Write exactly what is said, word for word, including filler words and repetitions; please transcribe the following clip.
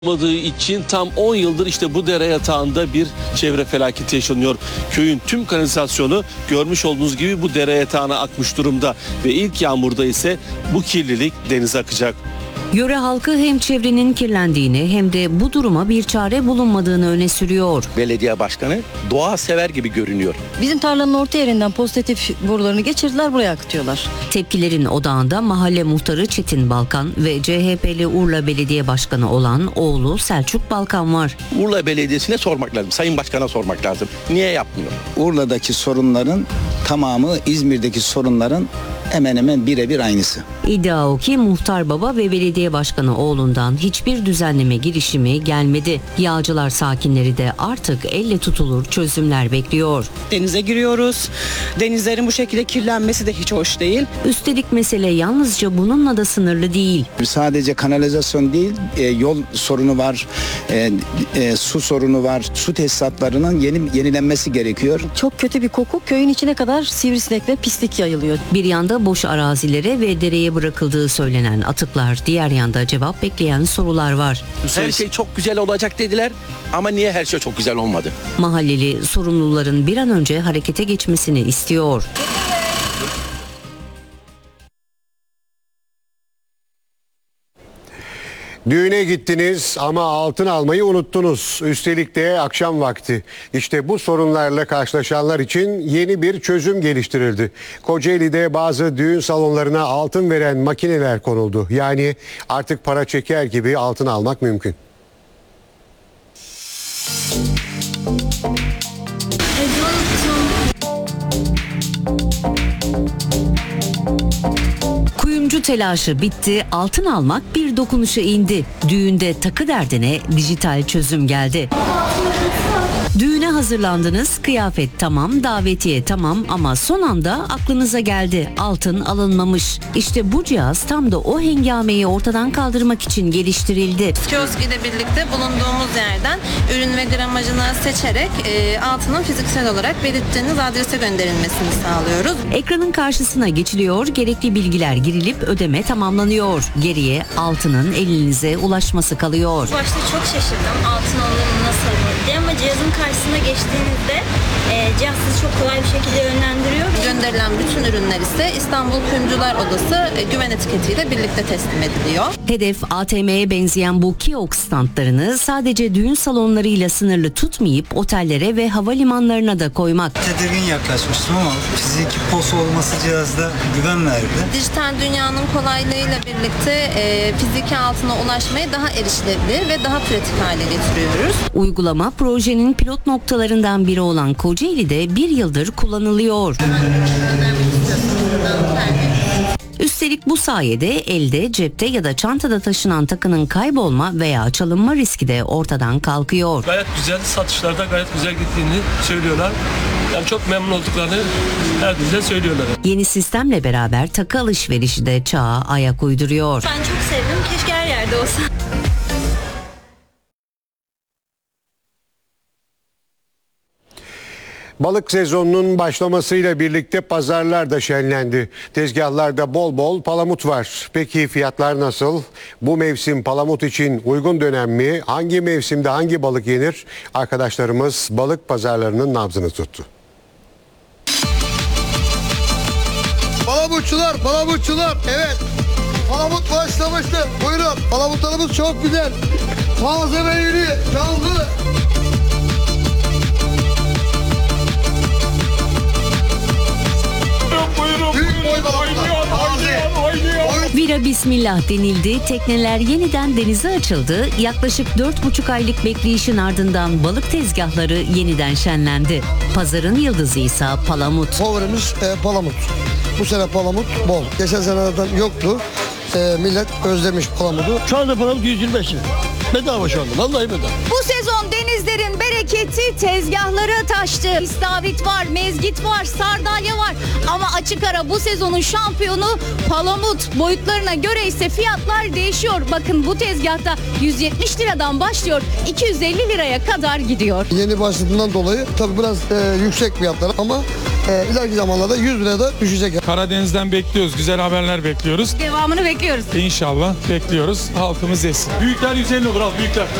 Olmadığı için tam on yıldır işte bu dere yatağında bir çevre felaketi yaşanıyor. Köyün tüm kanalizasyonu görmüş olduğunuz gibi bu dere yatağına akmış durumda ve ilk yağmurda ise bu kirlilik denize akacak. Yöre halkı hem çevrenin kirlendiğini hem de bu duruma bir çare bulunmadığını öne sürüyor. Belediye başkanı doğa sever gibi görünüyor. Bizim tarlanın orta yerinden pozitif borularını geçirdiler, buraya akıtıyorlar. Tepkilerin odağında mahalle muhtarı Çetin Balkan ve C H P'li Urla Belediye Başkanı olan oğlu Selçuk Balkan var. Urla Belediyesi'ne sormak lazım. Sayın Başkan'a sormak lazım. Niye yapmıyor? Urla'daki sorunların tamamı İzmir'deki sorunların hemen hemen birebir aynısı. İddia o ki muhtar baba ve belediye başkanı oğlundan hiçbir düzenleme girişimi gelmedi. Yağcılar sakinleri de artık elle tutulur çözümler bekliyor. Denize giriyoruz. Denizlerin bu şekilde kirlenmesi de hiç hoş değil. Üstelik mesele yalnızca bununla da sınırlı değil. Sadece kanalizasyon değil, e, yol sorunu var, e, e, su sorunu var. Su tesisatlarının yeni yenilenmesi gerekiyor. Çok kötü bir koku, köyün içine kadar sivrisinek ve pislik yayılıyor. Bir yanda boş arazilere ve dereye bırakıldığı söylenen atıklar, diğer yanda cevap bekleyen sorular var. Her şey çok güzel olacak dediler ama niye her şey çok güzel olmadı? Mahalleli sorumluların bir an önce harekete geçmesini istiyor. Düğüne gittiniz ama altın almayı unuttunuz. Üstelik de akşam vakti. İşte bu sorunlarla karşılaşanlar için yeni bir çözüm geliştirildi. Kocaeli'de bazı düğün salonlarına altın veren makineler konuldu. Yani artık para çeker gibi altın almak mümkün. Kuyumcu telaşı bitti, altın almak bir dokunuşa indi. Düğünde takı derdine dijital çözüm geldi. Düğüne hazırlandınız, kıyafet tamam, davetiye tamam ama son anda aklınıza geldi altın alınmamış. İşte bu cihaz tam da o hengameyi ortadan kaldırmak için geliştirildi. Kiosk ile birlikte bulunduğumuz yerden ürün ve gramajını seçerek e, altının fiziksel olarak belirttiğiniz adrese gönderilmesini sağlıyoruz. Ekranın karşısına geçiliyor, gerekli bilgiler girilip ödeme tamamlanıyor. Geriye altının elinize ulaşması kalıyor. Başta çok şaşırdım altın alımı nasıl alınır diye ama cihazın karşısına geçtiğinizde e, cihaz sizi çok kolay bir şekilde yönlendiriyor. Gönderilen bütün ürünler ise İstanbul Kuyumcular Odası e, güven etiketiyle birlikte teslim ediliyor. Hedef A T M'ye benzeyen bu kiosk standlarını sadece düğün salonlarıyla sınırlı tutmayıp otellere ve havalimanlarına da koymak. Tedirgin yaklaşmıştım ama fiziki pos olması cihazda güven verdi. Dijital dünyanın kolaylığıyla birlikte e, fiziki altına ulaşmayı daha erişilebilir ve daha pratik hale getiriyoruz. Uygulama projenin pilot noktalarından biri olan Kocaeli'de bir yıldır kullanılıyor. Üstelik bu sayede elde, cepte ya da çantada taşınan takının kaybolma veya çalınma riski de ortadan kalkıyor. Gayet güzel, satışlarda gayet güzel gittiğini söylüyorlar. Yani çok memnun olduklarını her dilde söylüyorlar. Yeni sistemle beraber takı alışverişi de çağa ayak uyduruyor. Ben çok sevdim. Keşke her yerde olsa. Balık sezonunun başlamasıyla birlikte pazarlar da şenlendi. Tezgahlarda bol bol palamut var. Peki fiyatlar nasıl? Bu mevsim palamut için uygun dönem mi? Hangi mevsimde hangi balık yenir? Arkadaşlarımız balık pazarlarının nabzını tuttu. Palamutçular, palamutçular. Evet. Palamut başlamıştı. Buyurun. Palamutlarımız çok güzel. Taze meyveli, canlı. Vira bismillah denildi, tekneler yeniden denize açıldı, yaklaşık dört buçuk aylık bekleyişin ardından balık tezgahları yeniden şenlendi. Pazarın yıldızı ise palamut. Favorimiz e, palamut. Bu sene palamut bol. Geçen senelerden yoktu. E, millet özlemiş palamudu. Şu anda palamut yüz yirmi beş lira. Bedava şu anda, vallahi bedava. Bu sezon denizlerin bereketi tezgahları taştı. İstavrit var, mezgit var, sardalya var. Ama açık ara bu sezonun şampiyonu palamut. Boyutlarına göre ise fiyatlar değişiyor. Bakın bu tezgahta yüz yetmiş liradan başlıyor, iki yüz elli liraya kadar gidiyor. Yeni başladığından dolayı tabii biraz e, yüksek fiyatlar ama E, ileriki zamanlarda yüz liraya da düşecek. Karadeniz'den bekliyoruz. Güzel haberler bekliyoruz. Devamını bekliyoruz. İnşallah bekliyoruz. Halkımız yesin. Büyükler yüz elli olur al büyükler.